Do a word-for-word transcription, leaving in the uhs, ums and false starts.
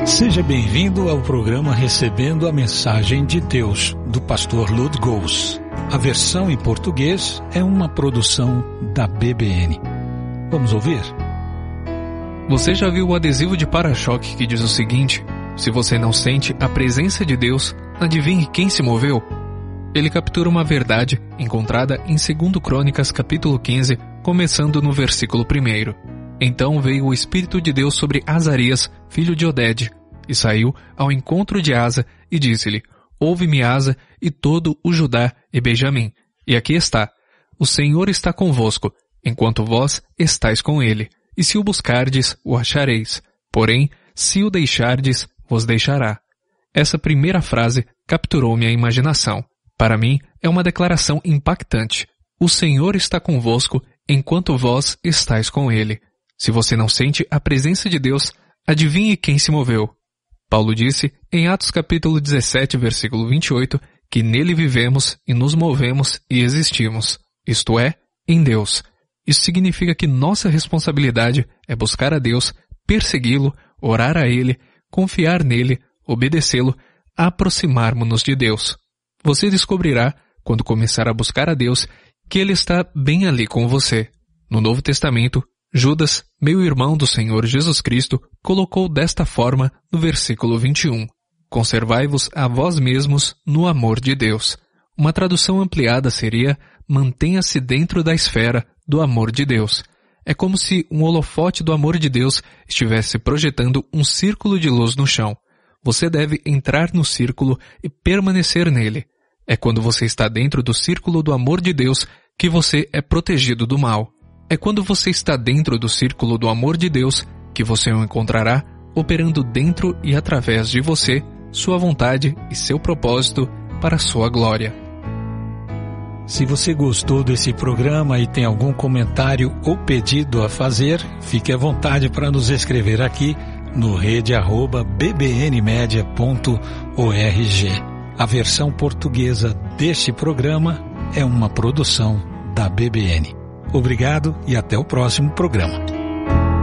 Seja bem-vindo ao programa Recebendo a Mensagem de Deus, do pastor Lud Gous. A versão em português é uma produção da B B N. Vamos ouvir? Você já viu o adesivo de para-choque que diz o seguinte: se você não sente a presença de Deus, adivinhe quem se moveu? Ele captura uma verdade encontrada em Segundo Crônicas, capítulo quinze, começando no versículo primeiro. Então veio o Espírito de Deus sobre Azarias, filho de Oded, e saiu ao encontro de Asa e disse-lhe: ouve-me, Asa, e todo o Judá e Benjamim. E aqui está: o Senhor está convosco, enquanto vós estáis com ele. E se o buscardes, o achareis. Porém, se o deixardes, vos deixará. Essa primeira frase capturou minha imaginação. Para mim, é uma declaração impactante. O Senhor está convosco, enquanto vós estáis com ele. Se você não sente a presença de Deus, adivinhe quem se moveu. Paulo disse, em Atos capítulo dezessete, versículo vinte e oito, que nele vivemos e nos movemos e existimos, isto é, em Deus. Isso significa que nossa responsabilidade é buscar a Deus, persegui-lo, orar a Ele, confiar nele, obedecê-lo, aproximarmos-nos de Deus. Você descobrirá, quando começar a buscar a Deus, que Ele está bem ali com você. No Novo Testamento, Judas, meu irmão do Senhor Jesus Cristo, colocou desta forma no versículo vinte e um. Conservai-vos a vós mesmos no amor de Deus. Uma tradução ampliada seria: mantenha-se dentro da esfera do amor de Deus. É como se um holofote do amor de Deus estivesse projetando um círculo de luz no chão. Você deve entrar no círculo e permanecer nele. É quando você está dentro do círculo do amor de Deus que você é protegido do mal. É quando você está dentro do círculo do amor de Deus que você o encontrará operando dentro e através de você, sua vontade e seu propósito para a sua glória. Se você gostou desse programa e tem algum comentário ou pedido a fazer, fique à vontade para nos escrever aqui no rede arroba b b n media ponto org. A versão portuguesa deste programa é uma produção da B B N. Obrigado e até o próximo programa.